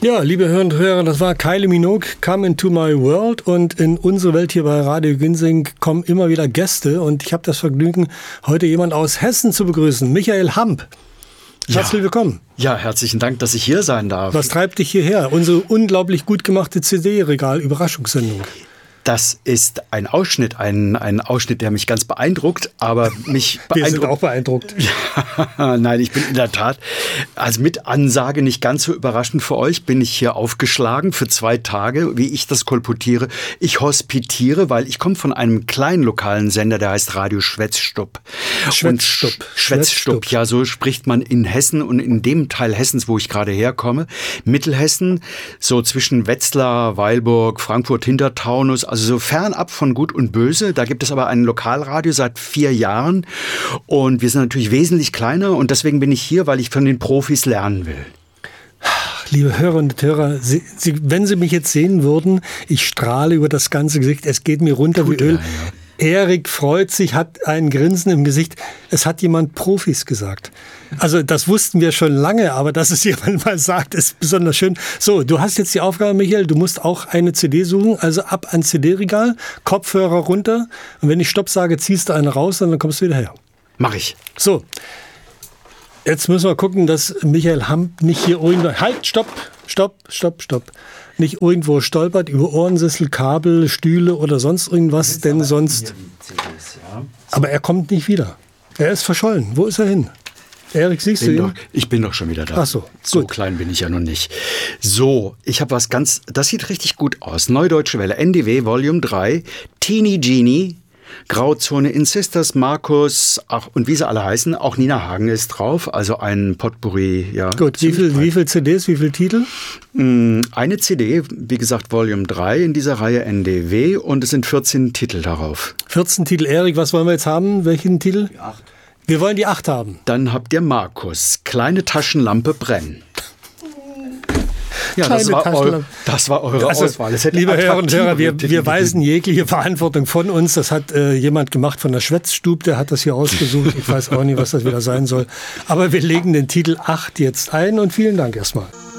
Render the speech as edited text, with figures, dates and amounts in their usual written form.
Ja, liebe Hörerinnen und Hörer, das war Kylie Minogue, Come Into My World, und in unsere Welt hier bei Radio Ginsing kommen immer wieder Gäste, und ich habe das Vergnügen, heute jemand aus Hessen zu begrüßen, Michael Hamp. Herzlich willkommen. Ja, herzlichen Dank, dass ich hier sein darf. Was treibt dich hierher? Unsere unglaublich gut gemachte CD-Regal-Überraschungssendung. Das ist ein Ausschnitt, ein Ausschnitt, der mich ganz beeindruckt, aber mich beeindruckt. Wir sind auch beeindruckt. Nein, ich bin in der Tat, also mit Ansage nicht ganz so überraschend für euch, bin ich hier aufgeschlagen für 2 Tage, wie ich das kolportiere. Ich hospitiere, weil ich komme von einem kleinen lokalen Sender, der heißt Radio Schwätzstupp. Schwätzstupp, ja, so spricht man in Hessen und in dem Teil Hessens, wo ich gerade herkomme. Mittelhessen, so zwischen Wetzlar, Weilburg, Frankfurt, Hintertaunus, also so fernab von Gut und Böse. Da gibt es aber ein Lokalradio seit 4 Jahren und wir sind natürlich wesentlich kleiner, und deswegen bin ich hier, weil ich von den Profis lernen will. Liebe Hörerinnen und Hörer, wenn Sie mich jetzt sehen würden, ich strahle über das ganze Gesicht, es geht mir runter wie Öl. Ja. Erik freut sich, hat ein Grinsen im Gesicht. Es hat jemand Profis gesagt. Also das wussten wir schon lange, aber dass es jemand mal sagt, ist besonders schön. So, du hast jetzt die Aufgabe, Michael, du musst auch eine CD suchen, also ab ans CD-Regal, Kopfhörer runter, und wenn ich Stopp sage, ziehst du eine raus und dann kommst du wieder her. Mach ich. So, jetzt müssen wir gucken, dass Michael Hamp nicht hier irgendwo... Halt, stopp. Nicht irgendwo stolpert über Ohrensessel, Kabel, Stühle oder sonst irgendwas, denn sonst... Aber er kommt nicht wieder. Er ist verschollen. Wo ist er hin? Erik, siehst du ihn? Ich bin doch schon wieder da. Ach so, so klein bin ich ja noch nicht. So, ich habe was ganz... Das sieht richtig gut aus. Neudeutsche Welle, NDW, Volume 3, Teeny Genie, Grauzone Insisters, Markus, und wie sie alle heißen, auch Nina Hagen ist drauf, also ein Potpourri. Ja. Gut, wie viel CDs, wie viel Titel? Eine CD, wie gesagt, Volume 3 in dieser Reihe NDW, und es sind 14 Titel darauf. 14 Titel. Erik, was wollen wir jetzt haben? Welchen Titel? Die 8. Wir wollen die 8 haben. Dann habt ihr Markus, Kleine Taschenlampe brennen. Ja, das war eure Auswahl. Liebe Hörerinnen und Hörer, wir weisen jegliche Verantwortung von uns. Das hat jemand gemacht von der Schwätzstub, der hat das hier ausgesucht. Ich weiß auch nicht, was das wieder sein soll. Aber wir legen den Titel 8 jetzt ein, und vielen Dank erstmal.